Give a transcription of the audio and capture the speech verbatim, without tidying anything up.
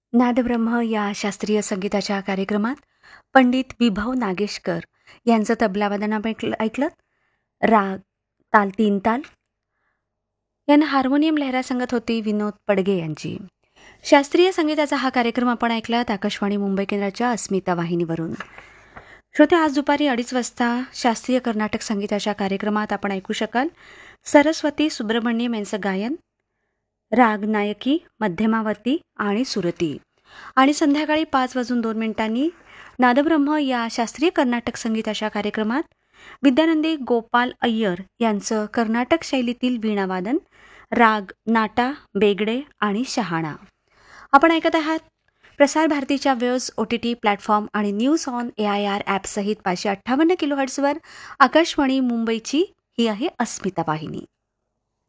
नादब्रह्म या शास्त्रीय संगीताच्या कार्यक्रमात पंडित विभव नागेशकर यांचं तबलावादन आपण ऐकलं ऐकलं. राग, ताल तीन ताल यांना हार्मोनियम लहरा संगत होती विनोद पडगे यांची. शास्त्रीय संगीताचा हा कार्यक्रम आपण ऐकलात आकाशवाणी मुंबई केंद्राच्या अस्मिता वाहिनीवरून. श्रोते, आज दुपारी अडीच वाजता शास्त्रीय कर्नाटक संगीताच्या कार्यक्रमात आपण ऐकू शकाल सरस्वती सुब्रमण्यम यांचं गायन, राग नायकी, मध्यमावती आणि सुरती. आणि संध्याकाळी पाच वाजून दोन मिनिटांनी नादब्रह्म या शास्त्रीय कर्नाटक संगीताच्या कार्यक्रमात विद्यानंदी गोपाल अय्यर यांचं कर्नाटक शैलीतील वीणावादन, राग नाटा, बेगडे आणि शहाणा. आपण ऐकत आहात प्रसार भारतीच्या waves, O T T platform आणि news on A I R ॲपसहित पाचशे अठ्ठावन्न किलो हर्ट्झवर आकाशवाणी मुंबईची ही आहे अस्मिता वाहिनी.